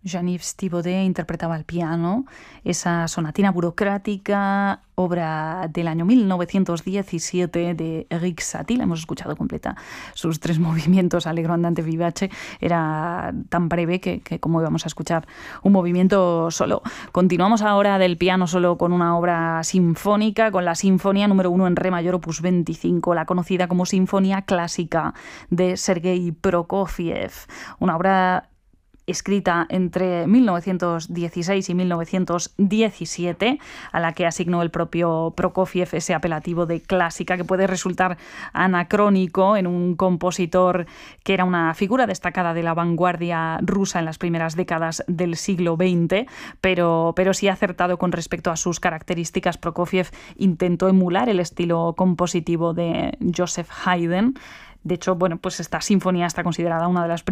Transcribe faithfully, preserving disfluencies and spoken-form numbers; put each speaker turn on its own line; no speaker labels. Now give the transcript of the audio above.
Jean-Yves Thibaudet interpretaba al piano esa sonatina burocrática, obra del año mil novecientos diecisiete de Erik Satie. La hemos escuchado completa. Sus tres movimientos, Allegro, Andante, Vivace, era tan breve que, que como íbamos a escuchar un movimiento solo. Continuamos ahora del piano solo con una obra sinfónica, con la Sinfonía número uno en re mayor, opus veinticinco, la conocida como Sinfonía Clásica de Sergei Prokofiev. Una obra escrita entre mil novecientos dieciséis y mil novecientos diecisiete, a la que asignó el propio Prokofiev ese apelativo de clásica, que puede resultar anacrónico en un compositor que era una figura destacada de la vanguardia rusa en las primeras décadas del siglo veinte, pero, pero sí acertado con respecto a sus características. Prokofiev intentó emular el estilo compositivo de Joseph Haydn. De hecho, bueno, pues esta sinfonía está considerada una de las